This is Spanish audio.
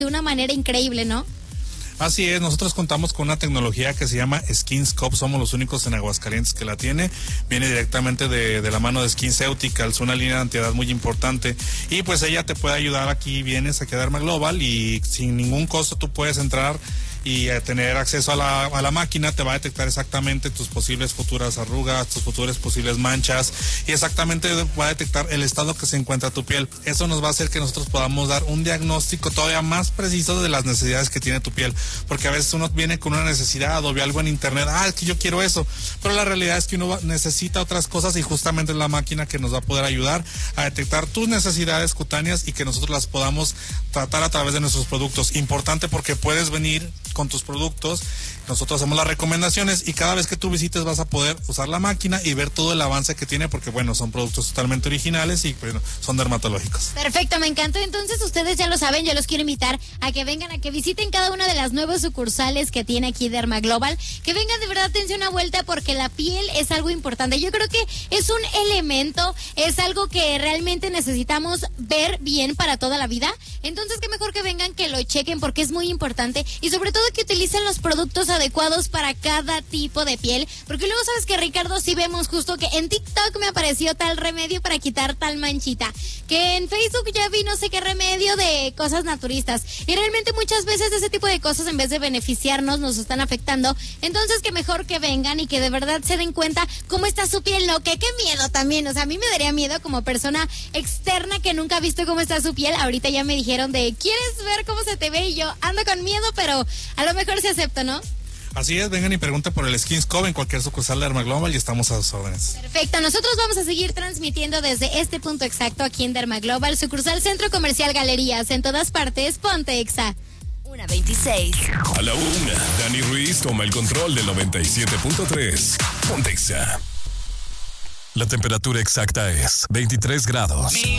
de una manera increíble, ¿no? Así es, nosotros contamos con una tecnología que se llama SkinScope, somos los únicos en Aguascalientes que la tiene, viene directamente de la mano de SkinCeuticals, una línea de antiedad muy importante, y pues ella te puede ayudar. Aquí vienes aquí a Derma Global y sin ningún costo tú puedes entrar y tener acceso a la máquina. Te va a detectar exactamente tus posibles futuras arrugas, tus futuras posibles manchas, y exactamente va a detectar el estado que se encuentra tu piel. Eso nos va a hacer que nosotros podamos dar un diagnóstico todavía más preciso de las necesidades que tiene tu piel, porque a veces uno viene con una necesidad o ve algo en internet, es que yo quiero eso, pero la realidad es que uno necesita otras cosas, y justamente es la máquina que nos va a poder ayudar a detectar tus necesidades cutáneas y que nosotros las podamos tratar a través de nuestros productos. Importante porque puedes venir con tus productos, nosotros hacemos las recomendaciones y cada vez que tú visites vas a poder usar la máquina y ver todo el avance que tiene, porque bueno, son productos totalmente originales y bueno, son dermatológicos. Perfecto, me encantó. Entonces ustedes ya lo saben, yo los quiero invitar a que vengan, a que visiten cada una de las nuevas sucursales que tiene aquí Derma Global, que vengan de verdad, dense una vuelta, porque la piel es algo importante. Yo creo que es un elemento, es algo que realmente necesitamos ver bien para toda la vida. Entonces qué mejor que vengan, que lo chequen, porque es muy importante, y sobre todo que utilicen los productos adecuados para cada tipo de piel, porque luego sabes que, Ricardo, si vemos justo que en TikTok me apareció tal remedio para quitar tal manchita, que en Facebook ya vi no sé qué remedio de cosas naturistas, y realmente muchas veces ese tipo de cosas, en vez de beneficiarnos, nos están afectando. Entonces que mejor que vengan y que de verdad se den cuenta cómo está su piel, ¿no? Que qué miedo también, o sea, a mí me daría miedo como persona externa que nunca ha visto cómo está su piel. Ahorita ya me dijeron de, ¿quieres ver cómo se te ve? Y yo ando con miedo, pero a lo mejor se acepta, ¿no? Así es, vengan y pregunten por el SkinScope en cualquier sucursal de Derma Global y estamos a sus órdenes. Perfecto, nosotros vamos a seguir transmitiendo desde este punto exacto aquí en Derma Global, sucursal Centro Comercial Galerías, en todas partes, ponte Exa. 1:26. A la 1, Dani Ruiz toma el control del 97.3. Ponte Exa. La temperatura exacta es 23 grados.